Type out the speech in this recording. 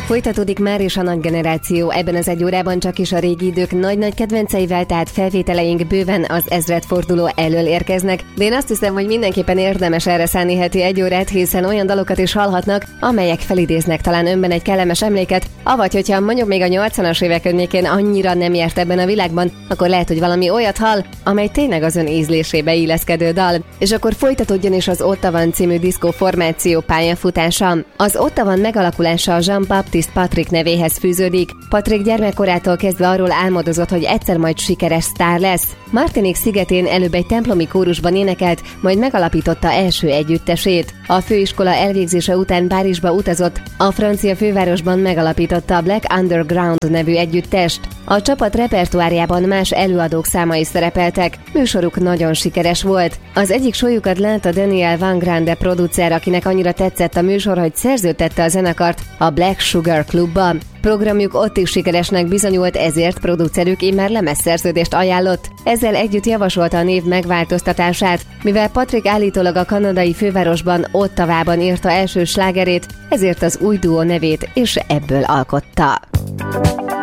Folytatódik már is a nagy generáció, ebben az egy órában csak is a régi idők nagy-nagy kedvenceivel, tehát felvételeink bőven az ezredforduló elől érkeznek, de én azt hiszem, hogy mindenképpen érdemes erre szánni heti egy órát, hiszen olyan dalokat is hallhatnak, amelyek felidéznek talán önben egy kellemes emléket, avagy hogyha mondjuk még a 80-as évek környékén annyira nem járt ebben a világban, akkor lehet, hogy valami olyat hall, amely tényleg az ön ízlésébe illeszkedő dal. És akkor folytatódjon is az Ottavan című diszkó formáció pályafutása. Az Ottavan megalakulása a Jean-Baptiste Patrick nevéhez fűződik. Patrick gyermekkorától kezdve arról álmodozott, hogy egyszer majd sikeres sztár lesz. Martinique szigetén előbb egy templomi kórusban énekelt, majd megalapította első együttesét. A főiskola elvégzése után Párizsba utazott, a francia fővárosban megalapította a Black Underground nevű együttest. A csapat repertoárjában más előadók számai szerepeltek, műsoruk nagyon sikeres volt. Az egyik sójukat látta Daniel Van Grande producer, akinek annyira tetszett a műsor, hogy szerződtette a zenekart a Black Sugar Clubba. Programjuk ott is sikeresnek bizonyult, ezért producerük immár lemezszerződést ajánlott. Ezzel együtt javasolta a név megváltoztatását, mivel Patrick állítólag a kanadai fővárosban, Ottawában írta első slágerét, ezért az új duó nevét és ebből alkotta.